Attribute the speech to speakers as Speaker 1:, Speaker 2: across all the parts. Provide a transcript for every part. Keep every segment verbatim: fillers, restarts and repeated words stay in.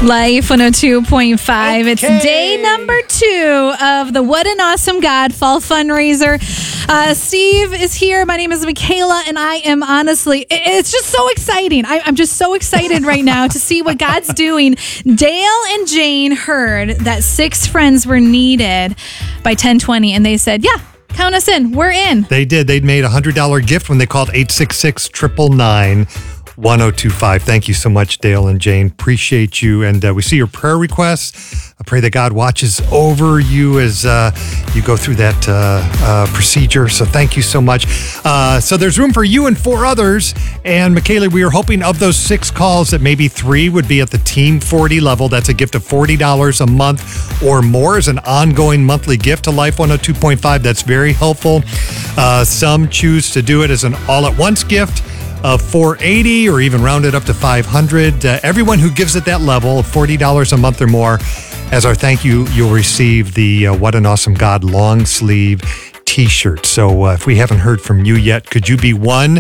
Speaker 1: Life one oh two point five.
Speaker 2: Okay.
Speaker 1: It's day number two of the What an Awesome God Fall Fundraiser. Uh, Steve is here. My name is Michaela, and I am honestly, it's just so exciting. I, I'm just so excited right now to see what God's doing. Dale and Jane heard that six friends were needed by ten twenty, and they said, yeah, count us in. We're in.
Speaker 2: They did. They'd made a one hundred dollars gift when they called eight six six, nine nine nine, one oh two five. Thank you so much, Dale and Jane. Appreciate you. And uh, we see your prayer requests. I pray that God watches over you as uh, you go through that uh, uh, procedure. So thank you so much. Uh, so there's room for you and four others. And Michaela, we are hoping of those six calls that maybe three would be at the Team forty level. That's a gift of forty dollars a month or more as an ongoing monthly gift to Life one oh two point five. That's very helpful. Uh, some choose to do it as an all-at-once gift of four hundred eighty dollars or even round it up to five hundred dollars. Uh, everyone who gives at that level of forty dollars a month or more, as our thank you, you'll receive the uh, What an Awesome God long sleeve t-shirt. So uh, if we haven't heard from you yet, could you be one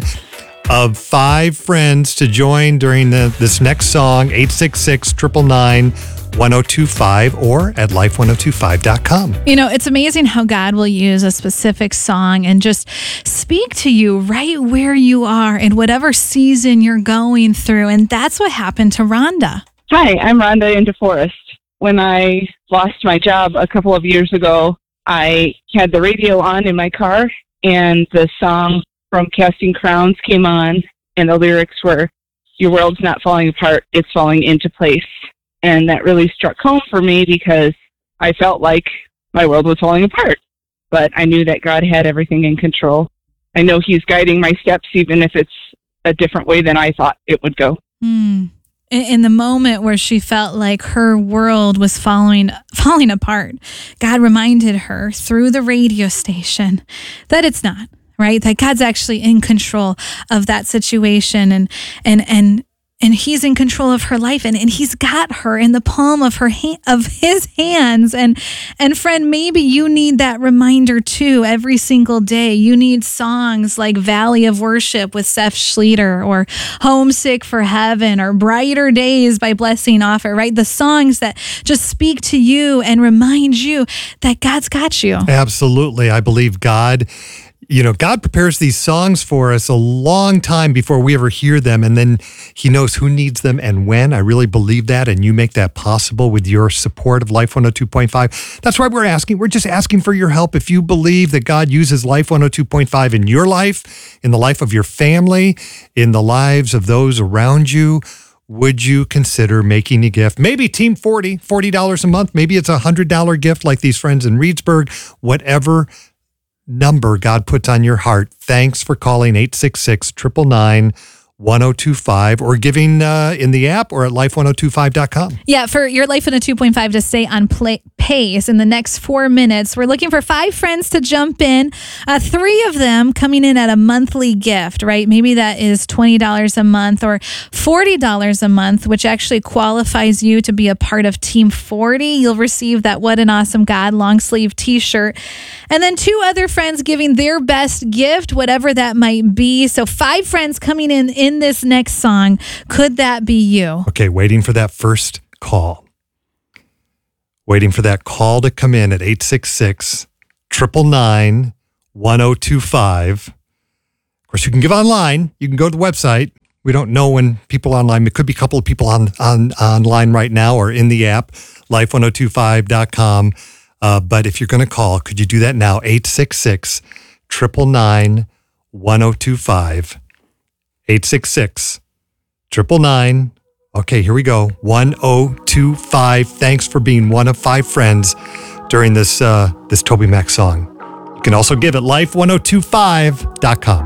Speaker 2: of five friends to join during the, this next song, eight six six, nine nine nine, one oh two five or at life one oh two five dot com.
Speaker 1: You know, it's amazing how God will use a specific song and just speak to you right where you are in whatever season you're going through. And that's what happened to Rhonda.
Speaker 3: Hi, I'm Rhonda in DeForest. When I lost my job a couple of years ago, I had the radio on in my car, and the song from Casting Crowns came on, and the lyrics were, "Your world's not falling apart, it's falling into place." And that really struck home for me because I felt like my world was falling apart. But I knew that God had everything in control. I know He's guiding my steps, even if it's a different way than I thought it would go.
Speaker 1: Hmm. In the moment where she felt like her world was falling falling apart, God reminded her through the radio station that it's not, right? That God's actually in control of that situation, and and and and He's in control of her life, and, and He's got her in the palm of her ha- of His hands. And and friend, maybe you need that reminder too every single day. You need songs like Valley of Worship with Seth Schleter, or Homesick for Heaven, or Brighter Days by Blessing Offer, right? The songs that just speak to you and remind you that God's got you.
Speaker 2: Absolutely. I believe God You know, God prepares these songs for us a long time before we ever hear them, and then He knows who needs them and when. I really believe that, and you make that possible with your support of Life one oh two point five. That's why we're asking. We're just asking for your help. If you believe that God uses Life one oh two point five in your life, in the life of your family, in the lives of those around you, would you consider making a gift? Maybe Team forty, forty dollars a month. Maybe it's a one hundred dollars gift like these friends in Reedsburg. Whatever number God puts on your heart. Thanks for calling eight six six, nine nine nine, one oh two five or giving uh, in the app or at life one oh two five dot com.
Speaker 1: Yeah, for your Life one oh two point five to stay on play, pace in the next four minutes, we're looking for five friends to jump in. Uh, three of them coming in at a monthly gift, right? Maybe that is twenty dollars a month or forty dollars a month, which actually qualifies you to be a part of Team forty. You'll receive that What an Awesome God long sleeve t-shirt. And then two other friends giving their best gift, whatever that might be. So five friends coming in in this next song. Could that be you?
Speaker 2: Okay, waiting for that first call. Waiting for that call to come in at eight six six, nine nine nine, one oh two five. Of course, you can give online. You can go to the website. We don't know when people online. It could be a couple of people on, on online right now or in the app, life one oh two five dot com. Uh, but if you're going to call, could you do that now? eight six six, nine nine nine, one oh two five. eight six six, nine nine nine. Okay, here we go. one oh two five. Thanks for being one of five friends during this uh, this Toby Mac song. You can also give at life one oh two five dot com.